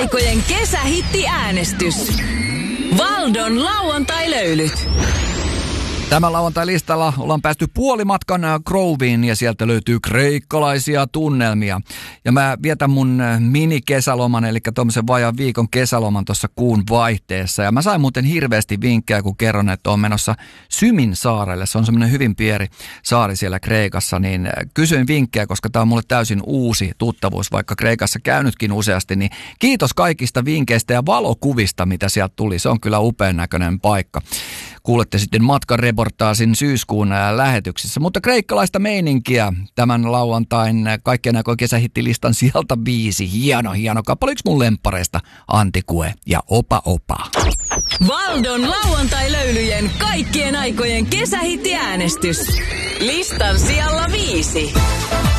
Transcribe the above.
aikojen kesähittiäänestys. Valdon lauantai-löylyt. Tämän lauantai-listalla ollaan päästy puolimatkan Groveen ja sieltä löytyy kreikkalaisia tunnelmia. Ja mä vietän mun mini-kesäloman, eli tuommoisen vajaan viikon kesäloman tuossa kuun vaihteessa. Ja mä sain muuten hirveästi vinkkejä, kun kerron, että on menossa Symin saarelle. Se on semmoinen hyvin pieni saari siellä Kreikassa, niin kysyin vinkkejä, koska tää on mulle täysin uusi tuttavuus, vaikka Kreikassa käynytkin useasti. Niin kiitos kaikista vinkkeistä ja valokuvista, mitä sieltä tuli. Se on kyllä upean näköinen paikka. Kuulette sitten matkareportaasin syyskuun lähetyksessä. Mutta kreikkalaista meininkiä tämän lauantain kaikkien aikojen kesähittilistan sieltä 5. Hieno kappale. Yksi mun lemppareista Antikue ja Opa Opa. Valdon lauantai-löylyjen kaikkien aikojen kesähittiäänestys. Listan sijalla 5.